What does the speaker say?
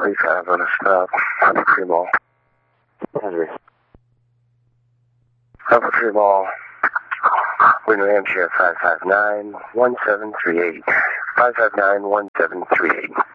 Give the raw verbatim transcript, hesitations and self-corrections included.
Please have on a stop. Alpha Tree Mall. Henry. Alpha Tree Mall. We're New Hampshire, five five nine, one seven three eight. five five nine, one seven three eight.